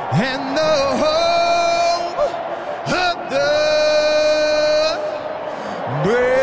and the home of the brave.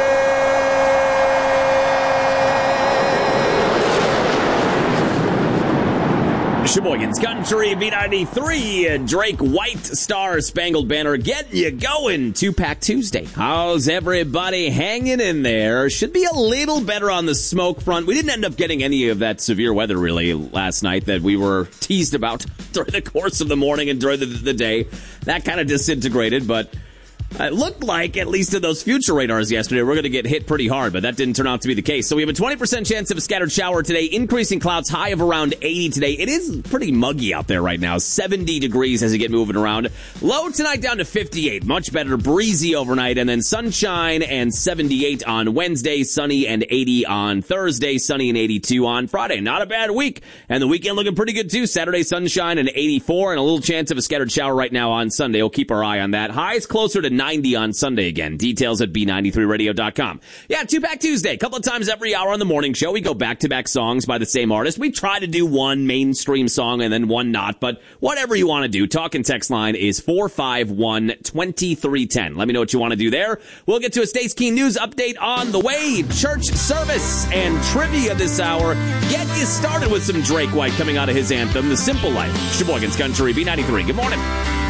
Sheboygan's Country B93, Drake White Star Spangled Banner getting you going. Two-Pack Tuesday. How's everybody hanging in there? Should be a little better on the smoke front. We didn't end up getting any of that severe weather really last night that we were teased about during the course of the morning and during the day. That kind of disintegrated, but it looked like, at least in those future radars yesterday, we're going to get hit pretty hard, but that didn't turn out to be the case. So we have a 20% chance of a scattered shower today, increasing clouds, high of around 80 today. It is pretty muggy out there right now, 70 degrees as you get moving around. Low tonight down to 58, much better, breezy overnight, and then sunshine and 78 on Wednesday, sunny and 80 on Thursday, sunny and 82 on Friday. Not a bad week, and the weekend looking pretty good too. Saturday, sunshine and 84, and a little chance of a scattered shower right now on Sunday. We'll keep our eye on that. Highs closer to 90 on Sunday again. Details at B93radio.com. Yeah, Two-Pack Tuesday. A couple of times every hour on the morning show, we go back-to-back songs by the same artist. We try to do one mainstream song and then one not, but whatever you want to do. Talk and text line is 451-2310. Let me know what you want to do there. We'll get to a Stace Keen News update on the way. Church service and trivia this hour. Get you started with some Drake White coming out of his anthem, The Simple Life. Sheboygan's Country, B93. Good morning.